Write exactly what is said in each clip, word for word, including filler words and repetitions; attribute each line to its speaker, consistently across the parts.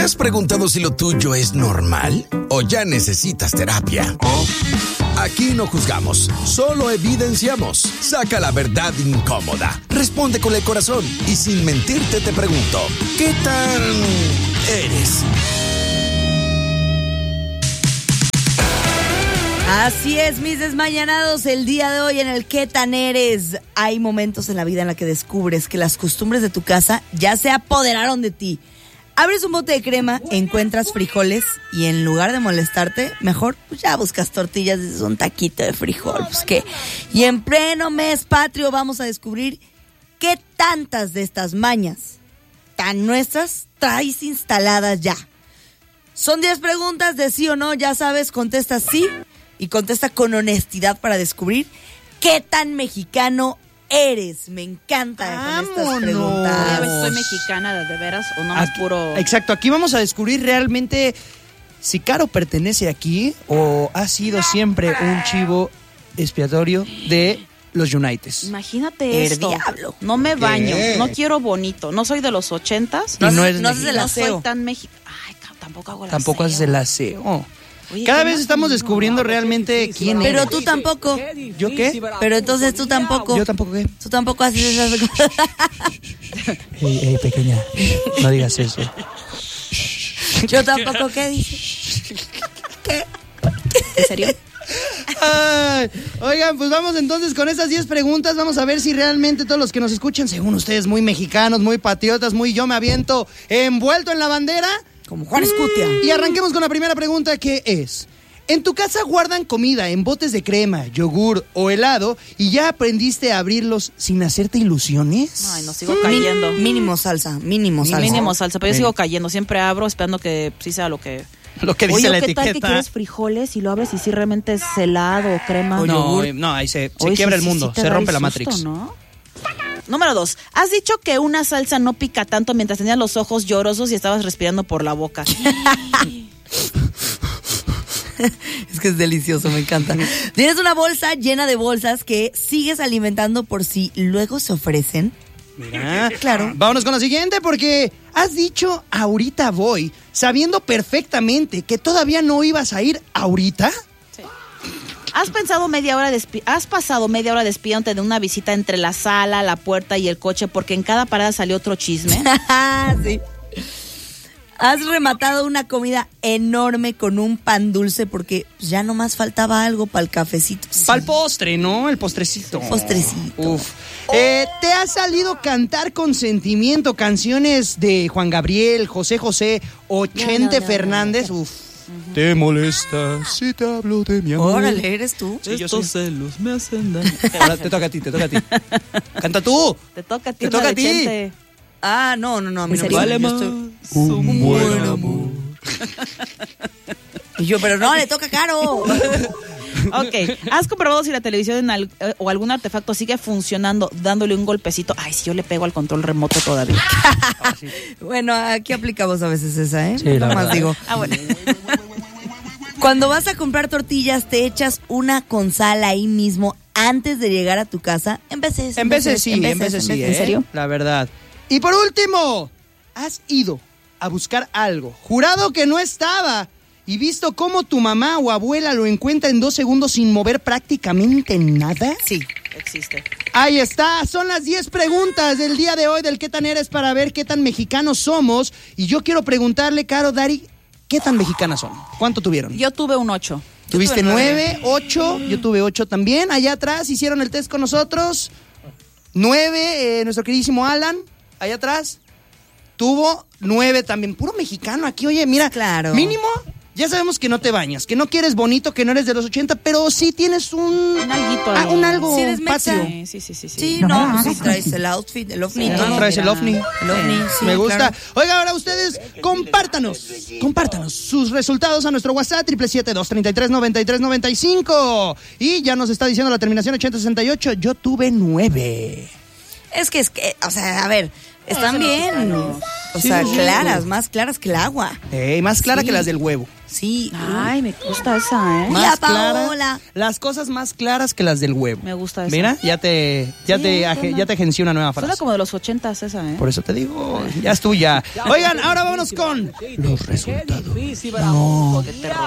Speaker 1: has preguntado si lo tuyo es normal o ya necesitas terapia? Aquí no juzgamos, solo evidenciamos. Saca la verdad incómoda. Responde con el corazón y sin mentirte te pregunto, ¿qué tan eres?
Speaker 2: Así es, mis desmañanados, el día de hoy en el ¿Qué tan eres? Hay momentos en la vida en la que descubres que las costumbres de tu casa ya se apoderaron de ti. Abres un bote de crema, encuentras frijoles y en lugar de molestarte, mejor pues ya buscas tortillas de un taquito de frijol. Pues qué. Y en pleno mes patrio vamos a descubrir qué tantas de estas mañas tan nuestras traes instaladas ya. Son diez preguntas de sí o no, ya sabes, contesta sí y contesta con honestidad para descubrir qué tan mexicano eres. Me encanta con estas preguntas.
Speaker 3: A ver si soy mexicana de, de veras o no más puro.
Speaker 4: Exacto, aquí vamos a descubrir realmente si Caro pertenece aquí o ha sido siempre un chivo expiatorio de los Uniteds.
Speaker 3: Imagínate
Speaker 2: El
Speaker 3: esto.
Speaker 2: diablo.
Speaker 3: No me baño,
Speaker 4: ¿Qué?
Speaker 3: no quiero bonito, no soy de los ochentas.
Speaker 4: Y no,
Speaker 2: haces-
Speaker 4: es
Speaker 2: no haces el
Speaker 3: No
Speaker 2: aseo.
Speaker 3: soy tan mexicana. Ay, ca- tampoco hago el
Speaker 4: Tampoco
Speaker 3: aseo.
Speaker 4: haces el aseo.
Speaker 3: Oye,
Speaker 4: Cada
Speaker 3: ¿qué
Speaker 4: vez
Speaker 3: más?
Speaker 4: estamos descubriendo realmente quién
Speaker 2: Pero
Speaker 4: eres.
Speaker 2: tú tampoco.
Speaker 4: ¿Yo qué?
Speaker 2: Pero entonces tú tampoco.
Speaker 4: Yo tampoco qué.
Speaker 2: Tú tampoco haces esas cosas.
Speaker 4: Ey, ey, pequeña, no digas eso.
Speaker 2: Yo tampoco, ¿qué dices? ¿Qué?
Speaker 3: ¿En serio?
Speaker 4: Ay, oigan, pues vamos entonces con esas diez preguntas. Vamos a ver si realmente todos los que nos escuchan, según ustedes, muy mexicanos, muy patriotas, muy yo me aviento envuelto en la bandera.
Speaker 2: Como Juan Escutia.
Speaker 4: Y arranquemos con la primera pregunta, que es: ¿en tu casa guardan comida en botes de crema, yogur o helado y ya aprendiste a abrirlos sin hacerte ilusiones?
Speaker 3: Ay, no sigo cayendo.
Speaker 2: Mínimo salsa, mínimo salsa.
Speaker 3: Mínimo salsa, pero yo
Speaker 4: Sí.
Speaker 3: sigo cayendo. Siempre abro esperando que sí sea lo que.
Speaker 4: Lo que dice
Speaker 3: Oye,
Speaker 4: la
Speaker 3: ¿qué tal que
Speaker 4: etiqueta.
Speaker 3: quieres frijoles y lo abres y sí realmente es helado o crema?
Speaker 4: No, no, ahí se, se
Speaker 3: Oye,
Speaker 4: quiebra
Speaker 3: sí,
Speaker 4: el
Speaker 3: sí,
Speaker 4: mundo,
Speaker 3: sí te
Speaker 4: se
Speaker 3: da
Speaker 4: rompe
Speaker 3: el
Speaker 4: la
Speaker 3: susto,
Speaker 4: Matrix.
Speaker 3: ¿no? Número dos. Has dicho que una salsa no pica tanto mientras tenías los ojos llorosos y estabas respirando por la boca.
Speaker 2: Es que es delicioso, me encanta. Tienes una bolsa llena de bolsas que sigues alimentando por si luego se ofrecen.
Speaker 4: Mira,
Speaker 2: Claro.
Speaker 4: Vámonos con la siguiente, porque has dicho ahorita voy, sabiendo perfectamente que todavía no ibas a ir ahorita.
Speaker 3: ¿Has pensado media hora despi- has pasado media hora despidiéndote de una visita entre la sala, la puerta y el coche porque en cada parada salió otro chisme?
Speaker 2: Sí. Has rematado una comida enorme con un pan dulce porque ya nomás faltaba algo para el cafecito. Sí.
Speaker 4: Para el postre, ¿no? El postrecito.
Speaker 2: Postrecito.
Speaker 4: Uf. Eh, ¿Te ha salido cantar con sentimiento canciones de Juan Gabriel, José José o Chente
Speaker 3: no, no,
Speaker 4: Fernández? Uf. ¿Te molesta si te hablo de mi amor?
Speaker 2: Órale, ¿eres tú?
Speaker 4: Sí, yo
Speaker 3: Estos
Speaker 4: sé.
Speaker 3: celos me hacen daño.
Speaker 4: Ahora te toca a ti, te toca a ti. Canta tú.
Speaker 3: Te toca a ti,
Speaker 4: Te toca a
Speaker 3: una de
Speaker 4: ti.
Speaker 3: Chente.
Speaker 2: Ah, no, no, no. A mí
Speaker 3: ¿En
Speaker 2: no me
Speaker 3: serio?
Speaker 2: sale,
Speaker 3: Vale
Speaker 2: yo
Speaker 3: más
Speaker 2: estoy-
Speaker 4: Un buen amor.
Speaker 2: Y yo, pero no, le toca caro.
Speaker 3: Ok, ¿has comprobado si la televisión en al- eh, o algún artefacto sigue funcionando dándole un golpecito? Ay, si yo le pego al control remoto todavía.
Speaker 2: Bueno, aquí aplicamos a veces esa, ¿eh?
Speaker 4: Sí, la
Speaker 2: Nomás
Speaker 4: verdad.
Speaker 2: digo.
Speaker 3: Ah, bueno.
Speaker 2: Cuando vas a comprar tortillas, te echas una con sal ahí mismo antes de llegar a tu casa. En veces.
Speaker 4: En veces sí, en veces sí,
Speaker 2: en
Speaker 4: ¿eh?
Speaker 2: veces.
Speaker 3: ¿En serio?
Speaker 4: La verdad. Y por último, ¿has ido a buscar algo, jurado que no estaba, y visto cómo tu mamá o abuela lo encuentra en dos segundos sin mover prácticamente nada?
Speaker 2: Sí.
Speaker 3: Existe.
Speaker 4: Ahí está, son las diez preguntas del día de hoy del ¿Qué tan eres? Para ver qué tan mexicanos somos. Y yo quiero preguntarle, Caro, Dari, ¿qué tan mexicanas son? ¿Cuánto tuvieron?
Speaker 3: Yo tuve un ocho.
Speaker 4: ¿Tuviste
Speaker 2: tuve
Speaker 4: nueve, ocho? Yo tuve ocho también. Allá atrás hicieron el test con nosotros. Nueve, eh, nuestro queridísimo Alan, allá atrás, tuvo nueve también. Puro mexicano aquí, oye, mira.
Speaker 2: Claro.
Speaker 4: Mínimo, ya sabemos que no te bañas, que no quieres bonito, que no eres de los ochenta, pero sí tienes un...
Speaker 3: Un alguito
Speaker 4: ah,
Speaker 3: ahí.
Speaker 4: un algo
Speaker 2: Sí eres mexa.
Speaker 4: patrio.
Speaker 3: Sí, sí, sí, sí. sí.
Speaker 2: Sí, no, pues sí traes el outfit, el ovni.
Speaker 4: Ah,
Speaker 2: todo.
Speaker 4: traes el
Speaker 3: mira.
Speaker 4: ovni.
Speaker 2: El ovni, sí,
Speaker 4: Me gusta.
Speaker 2: claro.
Speaker 4: Oiga, ahora ustedes, compártanos, compártanos sus resultados a nuestro WhatsApp, siete siete siete, dos tres tres, nueve tres nueve cinco. Y ya nos está diciendo la terminación ochenta sesenta y ocho, yo tuve nueve.
Speaker 2: Es que, es que, o sea, a ver, Están bien. O
Speaker 4: Sí,
Speaker 2: sea,
Speaker 4: sí, sí.
Speaker 2: claras, más claras que el agua.
Speaker 4: Ey, más clara
Speaker 2: Sí.
Speaker 4: que las del huevo.
Speaker 2: Sí.
Speaker 3: Ay, me gusta esa, ¿eh?
Speaker 2: Mira,
Speaker 4: Más clara-
Speaker 2: Paola.
Speaker 4: las cosas más claras que las del huevo.
Speaker 3: Me gusta esa.
Speaker 4: Mira, ya te, ya
Speaker 3: Sí,
Speaker 4: te, aje-
Speaker 3: suena-
Speaker 4: ya te agencié una nueva
Speaker 3: Suena
Speaker 4: frase.
Speaker 3: como de los ochentas esa, ¿eh?
Speaker 4: Por eso te digo, ya es tuya. Oigan, ahora vámonos con los resultados. No.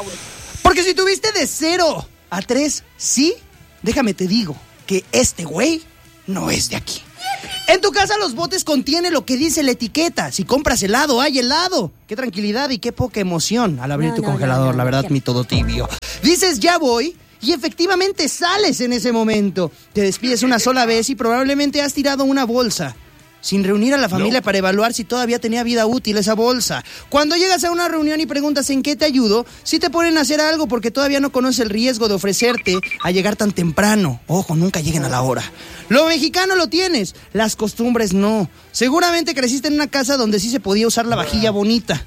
Speaker 4: Porque si tuviste de cero a tres, sí, déjame te digo que este güey no es de aquí. En tu casa los botes contienen lo que dice la etiqueta. Si compras helado, hay helado. Qué tranquilidad y qué poca emoción al abrir
Speaker 2: No,
Speaker 4: tu
Speaker 2: no,
Speaker 4: congelador,
Speaker 2: no, no,
Speaker 4: la verdad,
Speaker 2: ya.
Speaker 4: mi todo tibio. Dices, ya voy, y efectivamente sales en ese momento. Te despides una sola vez y probablemente has tirado una bolsa, sin reunir a la familia para evaluar si todavía tenía vida útil esa bolsa. Cuando llegas a una reunión y preguntas en qué te ayudo, si te ponen a hacer algo porque todavía no conoces el riesgo de ofrecerte a llegar tan temprano. Ojo, nunca lleguen a la hora. Lo mexicano lo tienes, las costumbres no. Seguramente creciste en una casa donde sí se podía usar la vajilla bonita.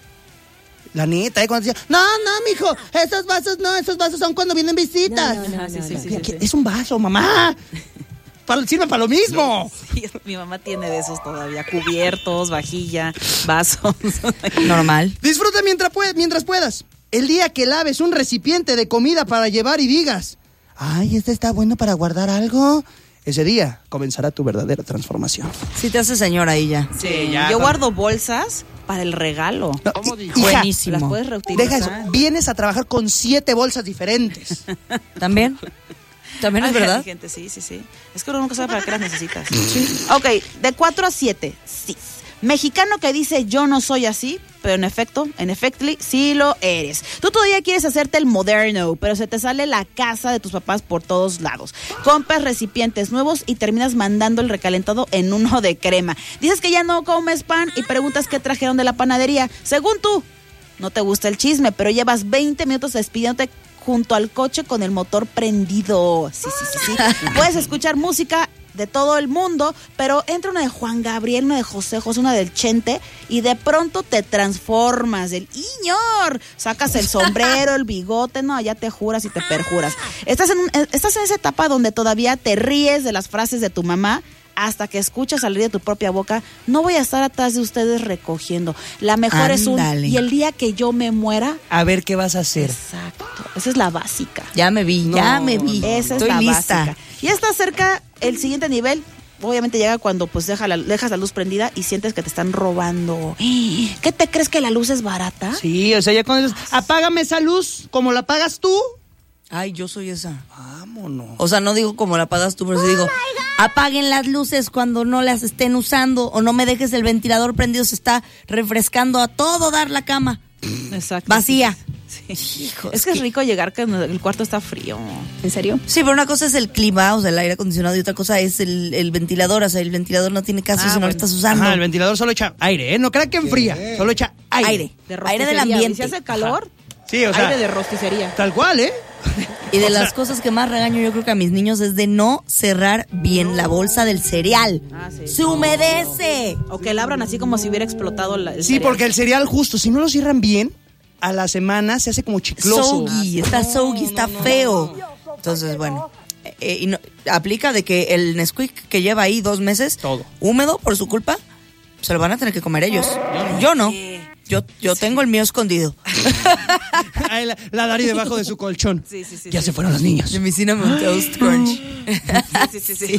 Speaker 4: La neta, ¿eh? Cuando decía, no, no, mijo, esos vasos no, esos vasos son cuando vienen visitas.
Speaker 2: No, no, no,
Speaker 3: Ah, sí,
Speaker 2: no,
Speaker 3: sí,
Speaker 2: no.
Speaker 3: sí,
Speaker 4: Mira,
Speaker 3: sí,
Speaker 4: que
Speaker 3: sí.
Speaker 4: Es un vaso, mamá. Para, sirve para lo mismo.
Speaker 3: Sí, mi mamá tiene de esos todavía, cubiertos, vajilla, vasos.
Speaker 2: Normal.
Speaker 4: Disfruta mientras, pue- mientras puedas. El día que laves un recipiente de comida para llevar y digas, ay, este está bueno para guardar algo, ese día comenzará tu verdadera transformación.
Speaker 2: Sí te hace señora ahí ya.
Speaker 4: Sí, ya,
Speaker 3: Yo
Speaker 4: con-
Speaker 3: guardo bolsas para el regalo.
Speaker 4: No,
Speaker 5: ¿Cómo
Speaker 4: hi-
Speaker 5: dijo?
Speaker 4: hija,
Speaker 2: Buenísimo.
Speaker 3: Las puedes reutilizar.
Speaker 4: deja eso. Vienes a trabajar con siete bolsas diferentes.
Speaker 2: ¿También? ¿También es
Speaker 3: Ay,
Speaker 2: verdad?
Speaker 3: gente, sí, sí, sí. Es que uno nunca sabe para qué las necesitas. Ok, de cuatro a siete, sí. Mexicano que dice yo no soy así, pero en efecto, en efecto, sí lo eres. Tú todavía quieres hacerte el moderno, pero se te sale la casa de tus papás por todos lados. Compras recipientes nuevos y terminas mandando el recalentado en uno de crema. Dices que ya no comes pan y preguntas qué trajeron de la panadería. Según tú, no te gusta el chisme, pero llevas veinte minutos despidiéndote junto al coche con el motor prendido. Sí, sí, sí, sí. Puedes escuchar música de todo el mundo, pero entra una de Juan Gabriel, una de José José, una del Chente, y de pronto te transformas del Iñor. Sacas el sombrero, el bigote, no, ya te juras y te perjuras. Estás en, un- estás en esa etapa donde todavía te ríes de las frases de tu mamá, hasta que escuchas salir de tu propia boca, no voy a estar atrás de ustedes recogiendo. La mejor es un,
Speaker 2: Ándale.
Speaker 3: y el día que yo me muera,
Speaker 4: A ver qué vas a hacer.
Speaker 3: exacto, esa es la básica.
Speaker 2: Ya me vi, ya me vi.
Speaker 3: Esa es
Speaker 2: Estoy
Speaker 3: la
Speaker 2: lista.
Speaker 3: básica. Ya está cerca el siguiente nivel. Obviamente llega cuando pues deja la, dejas la luz prendida y sientes que te están robando. ¿Qué te crees que la luz es barata?
Speaker 4: Sí, o sea, ya cuando dices, apágame esa luz, como la pagas tú.
Speaker 2: Ay, yo soy esa.
Speaker 4: Vámonos.
Speaker 2: O sea, no digo como la pagas tú, pero sí digo, apaguen las luces cuando no las estén usando o no me dejes el ventilador prendido, se está refrescando a todo dar la cama.
Speaker 3: Exacto.
Speaker 2: Vacía.
Speaker 3: Sí.
Speaker 2: Hijo,
Speaker 3: Es que es rico llegar que el cuarto está frío. ¿En serio?
Speaker 2: Sí, pero una cosa es el clima, o sea, el aire acondicionado, y otra cosa es el, el ventilador. O sea, el ventilador no tiene caso
Speaker 3: Ah,
Speaker 2: si no
Speaker 3: bueno.
Speaker 2: lo estás usando.
Speaker 4: Ajá, el ventilador solo echa aire, ¿eh? No crean que enfría, solo echa aire.
Speaker 2: Aire.
Speaker 3: De
Speaker 2: Aire del
Speaker 3: rosticería.
Speaker 2: ambiente.
Speaker 3: Y si hace calor,
Speaker 4: Sí, o sea,
Speaker 3: aire de rosticería.
Speaker 4: tal cual, ¿eh?
Speaker 2: Y de las cosas que más regaño yo creo que a mis niños es de no cerrar bien la bolsa del cereal.
Speaker 3: Ah, sí.
Speaker 2: ¡Se humedece!
Speaker 3: O que la abran así como si hubiera explotado la, el
Speaker 4: Sí,
Speaker 3: cereal.
Speaker 4: porque el cereal justo, si no lo cierran bien, a la semana se hace como chicloso.
Speaker 2: Soggy, está soggy, está feo. Entonces, bueno, eh, y no- aplica de que el Nesquik que lleva ahí dos meses,
Speaker 4: Todo.
Speaker 2: húmedo por su culpa, se lo van a tener que comer ellos. Yo no. Yo, yo tengo el mío escondido.
Speaker 4: Ay, la, la Dari debajo de su colchón.
Speaker 3: Sí, sí, sí,
Speaker 4: ya
Speaker 3: sí.
Speaker 4: se fueron los niños.
Speaker 2: De mi Cinnamon Toast Crunch.
Speaker 3: Sí, sí, sí.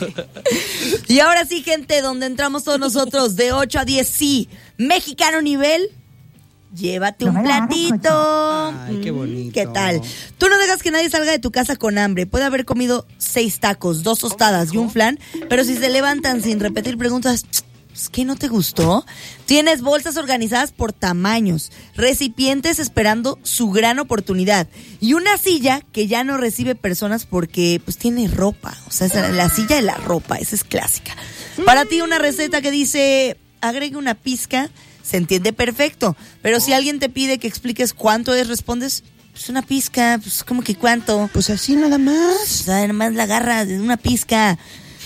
Speaker 2: Y ahora sí, gente, donde entramos todos nosotros de ocho a diez, sí. Mexicano nivel, llévate un platito.
Speaker 4: Ay, qué bonito.
Speaker 2: ¿Qué tal? Tú no dejas que nadie salga de tu casa con hambre. Puede haber comido seis tacos, dos tostadas y un flan, pero si se levantan sin repetir preguntas, ¿es que no te gustó? Tienes bolsas organizadas por tamaños, recipientes esperando su gran oportunidad y una silla que ya no recibe personas porque pues tiene ropa. O sea, es la silla de la ropa, esa es clásica. Para ti una receta que dice, agregue una pizca, se entiende perfecto. Pero si alguien te pide que expliques cuánto es, respondes, pues una pizca, pues como que cuánto.
Speaker 4: Pues así nada más.
Speaker 2: O sea, nada más la agarras de una pizca.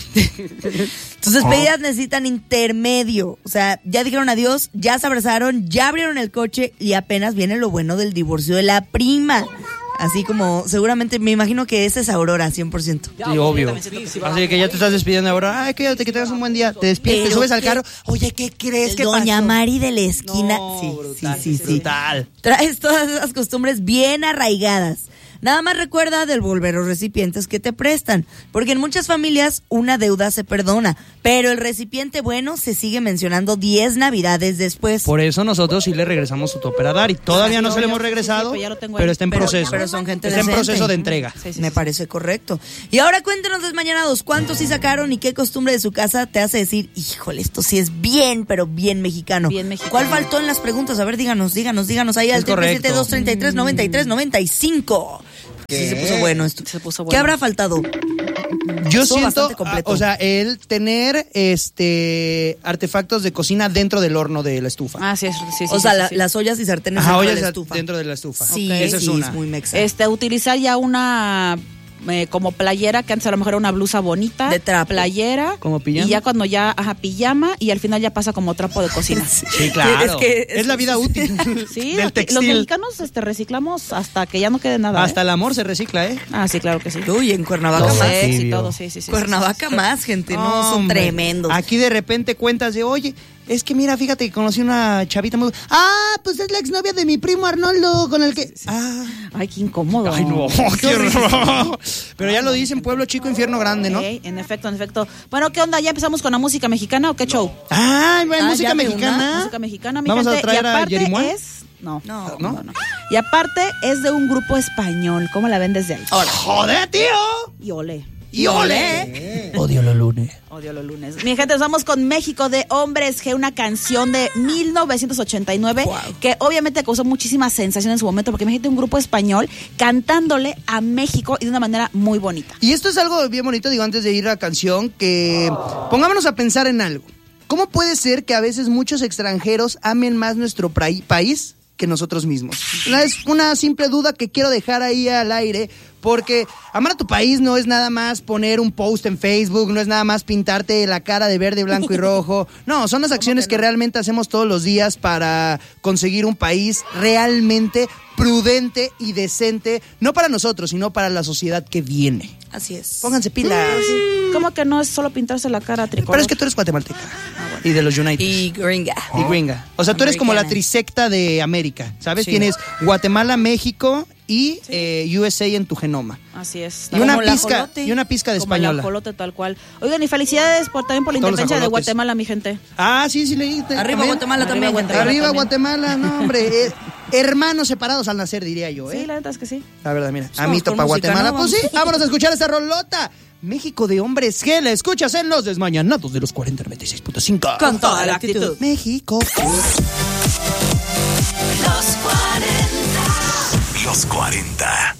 Speaker 2: Tus despedidas necesitan intermedio. O sea, ya dijeron adiós, ya se abrazaron, ya abrieron el coche y apenas viene lo bueno del divorcio de la prima. Así como, seguramente, me imagino que esa es Aurora, cien por ciento.
Speaker 4: Sí, obvio. Así que ya te estás despidiendo ahora. Ay, quédate, que tengas un buen día. Te despides, te
Speaker 2: Pero
Speaker 4: subes al
Speaker 2: qué-
Speaker 4: carro. Oye, ¿qué crees que
Speaker 2: Doña
Speaker 4: pasó?
Speaker 2: Mari de la esquina.
Speaker 4: No,
Speaker 2: sí,
Speaker 4: brutal,
Speaker 2: sí, sí, sí.
Speaker 4: brutal.
Speaker 2: Traes todas esas costumbres bien arraigadas. Nada más recuerda devolver los recipientes que te prestan, porque en muchas familias una deuda se perdona, pero el recipiente bueno se sigue mencionando diez navidades después.
Speaker 4: Por eso nosotros sí le regresamos su topper a Dari. Todavía no se le hemos
Speaker 3: Sí, sí,
Speaker 4: regresado,
Speaker 3: pues ya lo tengo
Speaker 4: pero
Speaker 3: ahí.
Speaker 4: está en
Speaker 2: Pero-
Speaker 4: proceso.
Speaker 2: pero son gente
Speaker 4: Está en
Speaker 2: decente.
Speaker 4: proceso de entrega.
Speaker 3: Sí, sí,
Speaker 2: Me
Speaker 3: sí.
Speaker 2: parece correcto. Y ahora cuéntenos, desmañanados, ¿cuántos sí sacaron y qué costumbre de su casa te hace decir, híjole, esto sí es bien, pero bien mexicano?
Speaker 3: Bien mexicano.
Speaker 2: ¿Cuál faltó en las preguntas? A ver, díganos, díganos, díganos ahí al
Speaker 4: Es correcto.
Speaker 2: siete dos treinta y tres noventa y tres noventa y cinco. Sí, se puso bueno esto.
Speaker 3: Se puso
Speaker 2: ¿Qué
Speaker 3: bueno.
Speaker 2: habrá faltado?
Speaker 4: Yo
Speaker 2: Estuvo
Speaker 4: siento,
Speaker 2: bastante completo.
Speaker 4: ah, o sea, el tener este artefactos de cocina dentro del horno de la estufa.
Speaker 3: Ah, sí, sí, sí.
Speaker 2: O
Speaker 3: sí,
Speaker 2: sea,
Speaker 3: sí,
Speaker 2: la-
Speaker 3: sí.
Speaker 2: las ollas y sartenes
Speaker 4: Ajá,
Speaker 2: dentro de
Speaker 4: ollas
Speaker 2: la estufa.
Speaker 4: dentro de la estufa.
Speaker 2: Sí,
Speaker 4: Esa es
Speaker 2: sí,
Speaker 4: una.
Speaker 2: es muy mexa.
Speaker 3: Este, utilizar ya una eh, como playera, que antes a lo mejor era una blusa bonita.
Speaker 2: De trapo.
Speaker 3: Playera.
Speaker 4: Como pijama.
Speaker 3: Y ya cuando ya, ajá, pijama, y al final ya pasa como trapo de cocina.
Speaker 4: Sí, claro.
Speaker 2: Es que-
Speaker 4: es la vida útil
Speaker 3: Sí,
Speaker 4: del
Speaker 3: los,
Speaker 4: textil.
Speaker 3: los mexicanos este, reciclamos hasta que ya no quede nada.
Speaker 4: Hasta
Speaker 3: ¿eh?
Speaker 4: el amor se recicla, ¿eh?
Speaker 3: Ah, sí, claro que sí.
Speaker 2: Uy, en Cuernavaca
Speaker 3: Los
Speaker 2: más.
Speaker 3: ex y
Speaker 4: tibio.
Speaker 3: todo, sí, sí, sí.
Speaker 2: Cuernavaca más, gente, no, son
Speaker 4: Hombre,
Speaker 2: tremendos.
Speaker 4: Aquí de repente cuentas de, oye, es que mira, fíjate que conocí una chavita muy... Ah, pues es la exnovia de mi primo Arnoldo, con el que... Ah,
Speaker 3: Ay, qué incómodo.
Speaker 4: ay no, qué horror. Pero ya lo dicen, pueblo chico, infierno grande, ¿no?
Speaker 3: Ok, en efecto, en efecto. Bueno, ¿qué onda? ¿Ya empezamos con la música mexicana o qué show?
Speaker 4: Ah, hay
Speaker 2: Ah,
Speaker 4: música
Speaker 2: ya de
Speaker 4: mexicana.
Speaker 3: Música mexicana, mi
Speaker 4: Vamos
Speaker 3: gente.
Speaker 4: a traer
Speaker 3: y
Speaker 4: a
Speaker 3: aparte
Speaker 4: Jerimois.
Speaker 3: es... No,
Speaker 2: No,
Speaker 3: no, no, no. Y aparte es de un grupo español. ¿Cómo la ven desde ahí?
Speaker 4: ¡Joder, tío!
Speaker 3: Y ole.
Speaker 4: ¡Y ole! Odio los lunes.
Speaker 3: Odio los lunes. Mi gente, nos vamos con México de Hombres G, una canción de mil novecientos ochenta y nueve
Speaker 2: Wow.
Speaker 3: que obviamente causó muchísima sensación en su momento, porque imagínate un grupo español cantándole a México y de una manera muy bonita.
Speaker 4: Y esto es algo bien bonito, digo, antes de ir a la canción, que pongámonos a pensar en algo. ¿Cómo puede ser que a veces muchos extranjeros amen más nuestro pra- país que nosotros mismos? Es una simple duda que quiero dejar ahí al aire, porque amar a tu país no es nada más poner un post en Facebook, no es nada más pintarte la cara de verde, blanco y rojo. No, son las acciones que realmente hacemos todos los días para conseguir un país realmente prudente y decente, no para nosotros, sino para la sociedad que viene.
Speaker 2: Así es.
Speaker 4: Pónganse pilas.
Speaker 3: ¿Cómo que no es solo pintarse la cara tricolor?
Speaker 4: Pero es que tú eres guatemalteca. Y de los United.
Speaker 2: Y gringa.
Speaker 4: Y gringa. O sea, tú eres como la
Speaker 2: Americana.
Speaker 4: trisecta de América, ¿sabes?
Speaker 2: Sí.
Speaker 4: Tienes Guatemala, México y eh, U S A en tu genoma.
Speaker 3: Así es.
Speaker 4: Y una
Speaker 2: Como la
Speaker 4: pizca,
Speaker 2: ajolote.
Speaker 4: y una pizca de
Speaker 3: Como el
Speaker 4: española.
Speaker 3: ajolote tal cual. Oigan, y felicidades por, también por la
Speaker 4: Todos los
Speaker 3: independencia de
Speaker 4: ajolotes.
Speaker 3: Guatemala, mi gente.
Speaker 4: Ah, sí, sí leí.
Speaker 2: Arriba
Speaker 4: también.
Speaker 2: Guatemala
Speaker 3: Arriba
Speaker 2: también.
Speaker 3: Guatemala.
Speaker 2: gente.
Speaker 4: Arriba
Speaker 3: también.
Speaker 4: Guatemala, no, hombre. eh, hermanos separados al nacer, diría yo, ¿eh?
Speaker 3: Sí, la neta es que sí.
Speaker 4: La verdad, mira.
Speaker 2: Vamos
Speaker 4: Amito
Speaker 2: con
Speaker 4: para
Speaker 2: música,
Speaker 4: Guatemala.
Speaker 2: ¿no?
Speaker 4: Pues sí, vámonos a escuchar esta rolota. México de hombres G, la escuchas en los desmañanados de los cuarenta noventa y seis punto cinco.
Speaker 2: Con toda la actitud.
Speaker 4: México.
Speaker 1: Los cuarenta.